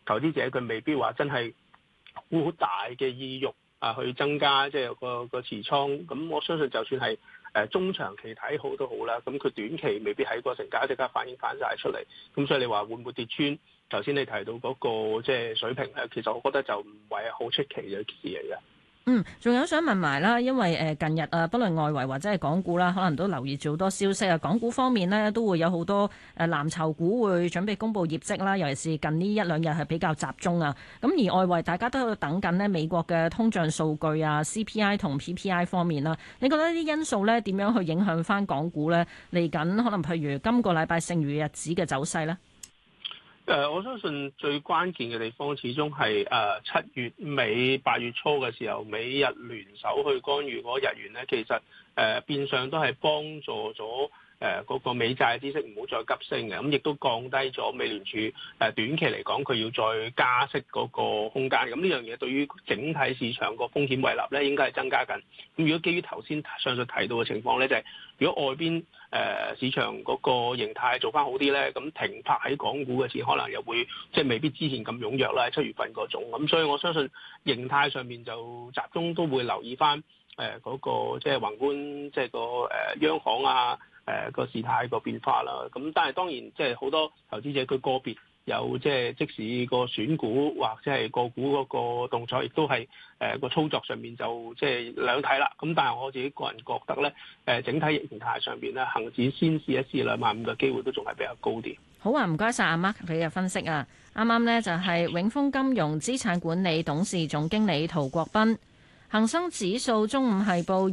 投資者佢未必話真係好大嘅意欲去增加即係個持倉。咁我相信就算係中長期睇好都好啦，咁佢短期未必喺個成交即刻反映翻晒出嚟。咁所以你話會唔會跌穿頭先你提到嗰個即係水平咧？其實我覺得就唔係好出奇嘅事嚟嘅。 仲有想問埋啦，因為近日不論外圍或者係港股啦，可能都留意住好多消息啊。港股方面呢，都會有好多藍籌股會準備公布業績啦，尤其是近呢一兩日係比較集中啊。咁而外圍大家都喺度等緊呢美國嘅通脹數據啊、CPI 同 PPI 方面啦。你覺得呢啲因素呢點樣去影響翻港股呢？嚟緊可能譬如今個禮拜剩餘日子嘅走勢呢？ 我相信最關鍵嘅地方始終係7月尾8月初嘅時候，美日聯手去干預嗰日元咧，其實變相都係幫助咗嗰個美債孳息唔好再急升嘅，咁亦都降低咗美聯儲短期嚟講佢要再加息嗰個空間。咁呢樣嘢對於整體市場個風險胃納咧，應該係增加緊。咁如果基於頭先上述提到嘅情況咧，就係如果外邊市場嗰個形態做翻好啲咧，咁停泊喺港股嘅錢可能又會即係未必之前咁踴躍啦，7月份嗰種。咁所以我相信形態上面就集中都會留意翻嗰個即係宏觀即係個央行啊個事態個變化啦。咁但係當然即係好多投資者佢個別有即係即使個選股或者係個股嗰個動作，亦都係個操作上面就即係兩睇啦。咁但係我自己個人覺得咧，整體形態上邊咧，恆指先試一試25000嘅機會都仲係比較高啲。 好啊，唔該晒阿 Mark 你嘅分析啊。啱啱呢就係永豐金融資產管理董事總經理陶國斌。恒生指數中午係報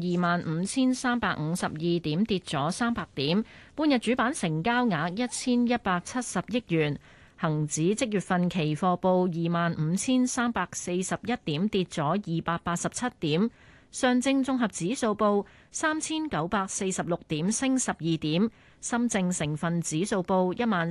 25,352點，跌咗300點。半日主板成交額1170億元。恒指即月份期貨報25,341點，跌咗287點。上證綜合指數報3,946點，升12點。深證成分指數報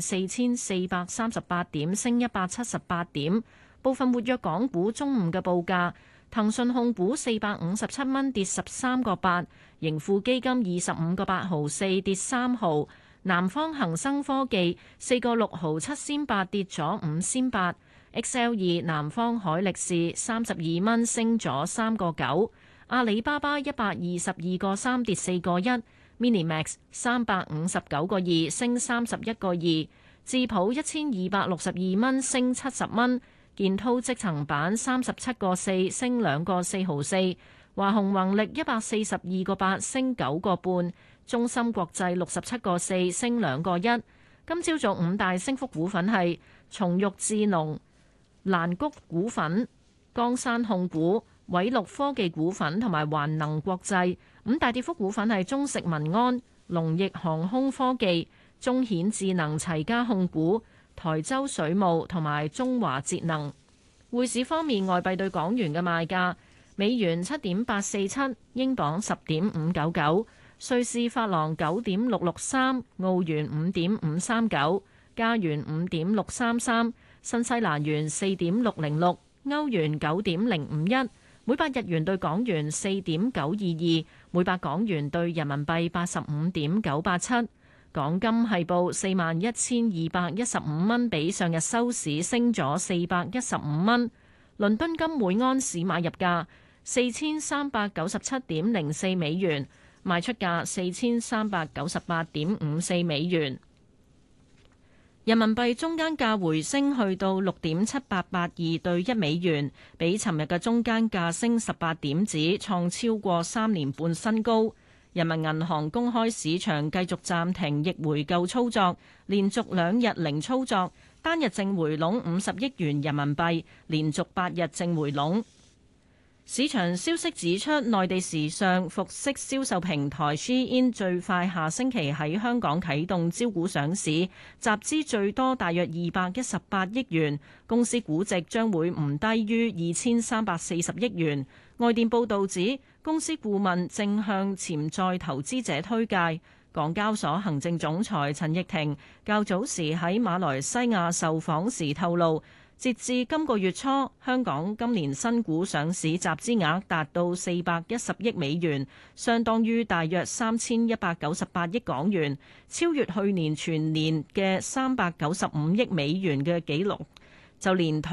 14,438點，升178點。部分活躍港股中午嘅報價：騰訊控股457蚊，跌13個8；盈富基金25個8毫4，跌3毫。南方恒生科技4個6毫7仙8，跌咗5仙8。XL2 南方海力士32蚊，升咗3個9。阿里巴巴122個3，跌4個1。Minimax 359個2，升31個2。智普1262蚊，升70蚊。建滔積層板37個4，升2個4毫4。華虹宏力142個8，升9個半。中芯國際67個4，升2個1。今朝早5大升幅股份係松玉智農、蘭谷股份、江山控股、偉陸科技股份同埋環能國際。5大跌幅股份係中食民安、龍翼航空科技、中顯智能齊家控股、台州水務同埋中華節能。匯市方面，外幣對港元嘅賣價：美元7.847，英鎊10.599。瑞士法郎9.663，澳元5.539，加元5.633，新西蘭元4.606，歐元9.051，每百日元對港元4.922，每百港元對人民幣85.987。港金係報41,215蚊，比上日收市升咗415蚊。倫敦金每安士買入價4397.04美元。賣出價4398.54美元。人民幣中間價回升去到6.7882對1美元，比尋日嘅中間價升18點子，創超過3年半新高。人民銀行公開市場繼續暫停逆回購操作，連續2日零操作，單日淨回籠50億元人民幣，連續8日淨回籠。市場消息指出，內地時尚服飾銷售平台 Shein 最快下星期喺香港啟動招股上市，集資最多大約218億元，公司估值將會唔低於2340億元。外電報導指，公司顧問正向潛在投資者推介。港交所行政總裁陳奕婷較早時喺馬來西亞受訪時透露，截至今個月初，香港今年新股上市集資額達到410億美元，相當於大約3198億港元，超越去年全年嘅395億美元嘅紀錄。就連同